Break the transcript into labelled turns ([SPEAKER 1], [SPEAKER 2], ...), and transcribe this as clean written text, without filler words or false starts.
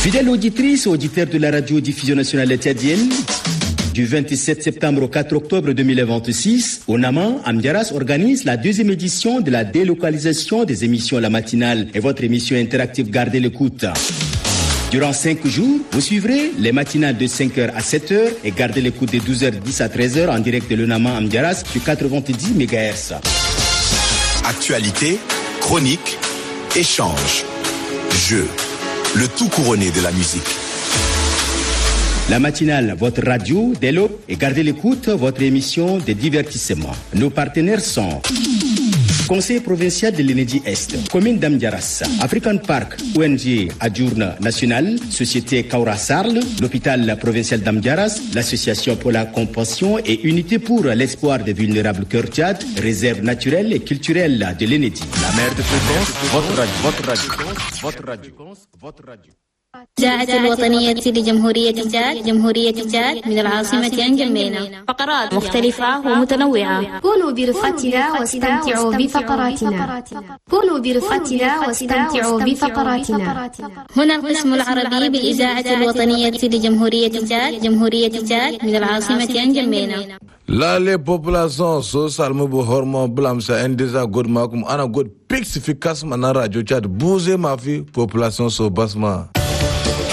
[SPEAKER 1] Fidèles auditrices, auditeurs de la radio-diffusion nationale tchadienne, du 27 septembre au 4 octobre 2026, Onama Amdiaras organise la deuxième édition de la délocalisation des émissions La Matinale et votre émission interactive Gardez l'écoute. Durant 5 jours, vous suivrez les matinales de 5h à 7h et Gardez l'écoute de 12h10 à 13h en direct de l'Onama Amdiaras sur 90 MHz.
[SPEAKER 2] Actualité, chronique, échange, jeu, le tout couronné de la musique.
[SPEAKER 1] La matinale, votre radio, développe et Gardez l'écoute, votre émission de divertissement. Nos partenaires sont Conseil provincial de l'Énédie Est, Commune d'Amdiaras, African Park, ONG Adjourne National, Société Kaura Sarl, l'Hôpital provincial d'Amdiaras, l'Association pour la compassion et Unité pour l'espoir des vulnérables Cœur Tchad, Réserve naturelle et culturelle de l'Énédie. La mère de fréquence, votre radio, votre radio, votre radio, votre radio.
[SPEAKER 3] الإذاعة الوطنية لجمهورية تشاد جمهورية تشاد من العاصمة أنجمينا فقرات مختلفة ومتنوعة
[SPEAKER 4] كونوا برفقتنا واستمتعوا بفقراتنا كونوا برفقتنا واستمتعوا بفقراتنا
[SPEAKER 3] هنا القسم العربي بالإذاعة الوطنية لجمهورية تشاد جمهورية تشاد من العاصمة أنجمينا
[SPEAKER 5] La les populations so salmu bu hormo blam sa endeza god makum ana god pixifikas mana radio chat bouger ma fi population so basma